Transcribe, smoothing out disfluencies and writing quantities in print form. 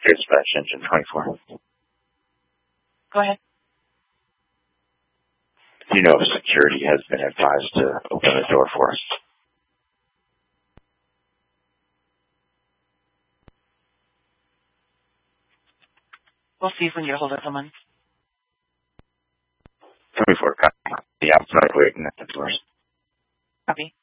Dispatch engine 24. Go ahead. Do you know if security has been advised to open the door for us? We'll see if we can get a hold of someone. 24, copy. The outside waiting at the doors. Copy.